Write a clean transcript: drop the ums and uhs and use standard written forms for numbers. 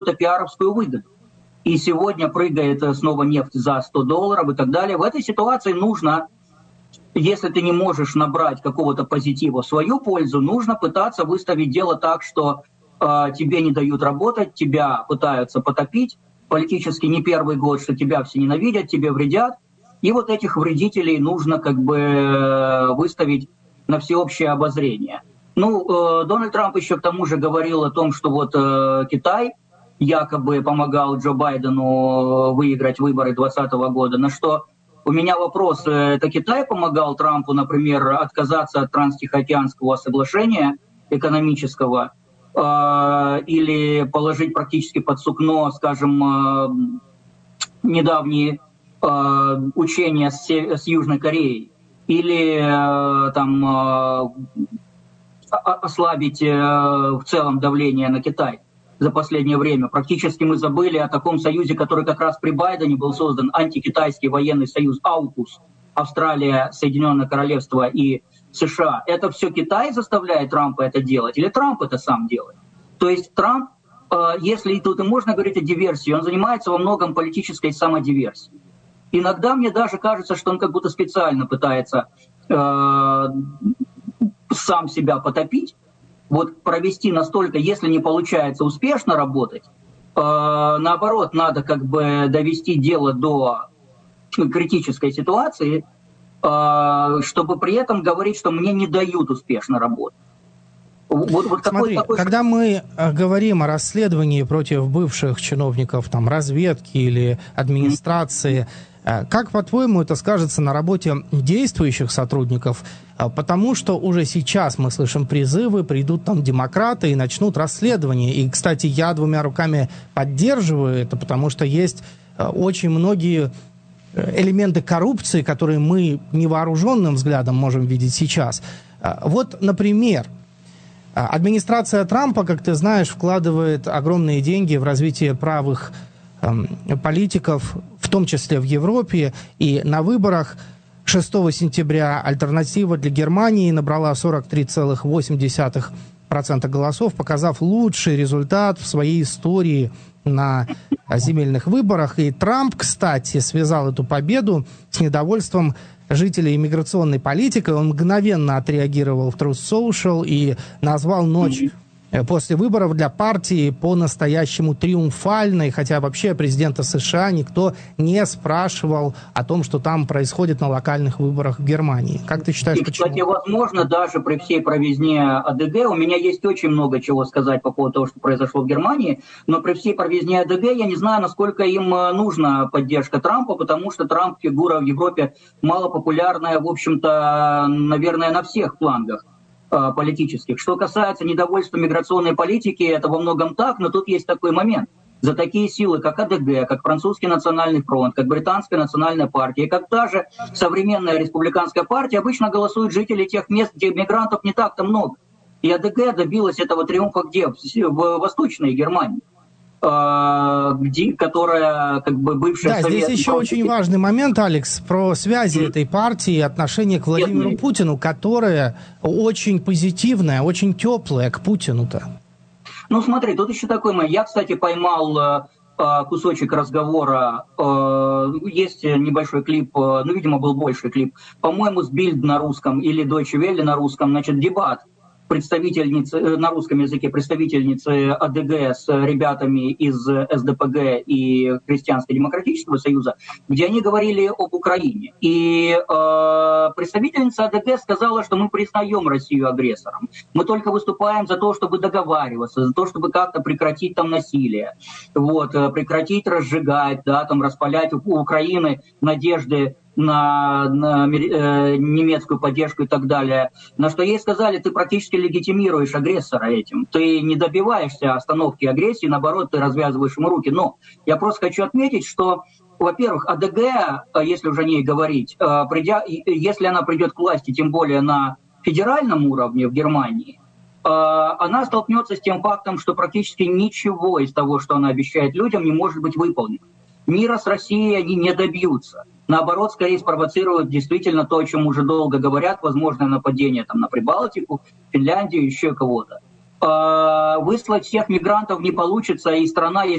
пиаровскую выгоду. И сегодня прыгает снова нефть за $100 и так далее. В этой ситуации нужно, если ты не можешь набрать какого-то позитива в свою пользу, нужно пытаться выставить дело так, что тебе не дают работать, тебя пытаются потопить. Политически не первый год, что тебя все ненавидят, тебе вредят. И вот этих вредителей нужно как бы выставить на всеобщее обозрение. Дональд Трамп еще к тому же говорил о том, что вот Китай якобы помогал Джо Байдену выиграть выборы 2020 года, на что у меня вопрос, это Китай помогал Трампу, например, отказаться от Транстихоокеанского соглашения экономического или положить практически под сукно, скажем, недавние учения с Южной Кореей, или ослабить в целом давление на Китай за последнее время. Практически мы забыли о таком союзе, который как раз при Байдене был создан, антикитайский военный союз AUKUS, Австралия, Соединенное Королевство и США. Это все Китай заставляет Трампа это делать, или Трамп это сам делает? То есть Трамп, если тут и можно говорить о диверсии, он занимается во многом политической самодиверсией. Иногда мне даже кажется, что он как будто специально пытается сам себя потопить, вот провести настолько, если не получается успешно работать, наоборот, надо как бы довести дело до критической ситуации, чтобы при этом говорить, что мне не дают успешно работать. Смотри, когда мы говорим о расследовании против бывших чиновников там, разведки или администрации, как, по-твоему, это скажется на работе действующих сотрудников? Потому что уже сейчас мы слышим призывы, придут там демократы и начнут расследование. И, кстати, я двумя руками поддерживаю это, потому что есть очень многие элементы коррупции, которые мы невооруженным взглядом можем видеть сейчас. Вот, например, администрация Трампа, как ты знаешь, вкладывает огромные деньги в развитие правых политиков, в том числе в Европе, и на выборах 6 сентября «Альтернатива для Германии» набрала 43,8% голосов, показав лучший результат в своей истории на земельных выборах. И Трамп, кстати, связал эту победу с недовольством жителей иммиграционной политикой. Он мгновенно отреагировал в Truth Social и назвал ночь после выборов для партии по-настоящему триумфальной, хотя вообще президента США никто не спрашивал о том, что там происходит на локальных выборах в Германии. Как ты считаешь, почему? Кстати, возможно, даже при всей провизне АДГ, у меня есть очень много чего сказать по поводу того, что произошло в Германии, но при всей провизне АДГ я не знаю, насколько им нужна поддержка Трампа, потому что Трамп фигура в Европе малопопулярная, в общем-то, наверное, на всех флангах политических. Что касается недовольства миграционной политики, это во многом так, но тут есть такой момент. За такие силы, как АДГ, как Французский национальный фронт, как Британская национальная партия, как та же современная республиканская партия, обычно голосуют жители тех мест, где мигрантов не так-то много. И АДГ добилась этого триумфа где? В Восточной Германии, которая как бы бывшая... Да, здесь еще очень важный момент, Алекс, про связи этой партии и отношение к Владимиру Путину, которое очень позитивное, очень теплое к Путину-то. Ну смотри, тут еще такой момент. Я, кстати, поймал кусочек разговора, есть небольшой клип, ну, видимо, был больший клип, по-моему, с Bild на русском или Deutsche Welle на русском, значит, дебат представительницы, на русском языке представительницы АДГ с ребятами из СДПГ и Христианско-демократического союза, где они говорили об Украине. И представительница АДГ сказала, что мы признаем Россию агрессором. Мы только выступаем за то, чтобы договариваться, за то, чтобы как-то прекратить там насилие, вот, прекратить разжигать, да, там, распалять у Украины надежды на немецкую поддержку и так далее. На что ей сказали, ты практически легитимируешь агрессора этим. Ты не добиваешься остановки агрессии, наоборот, ты развязываешь ему руки. Но я просто хочу отметить, что, во-первых, АДГ, если уже о ней говорить, если она придет к власти, тем более на федеральном уровне в Германии, она столкнется с тем фактом, что практически ничего из того, что она обещает людям, не может быть выполнено. Мира с Россией они не добьются. Наоборот, скорее спровоцируют действительно то, о чем уже долго говорят, возможное нападение там, на Прибалтику, Финляндию, еще кого-то. Выслать всех мигрантов не получится, и страна есть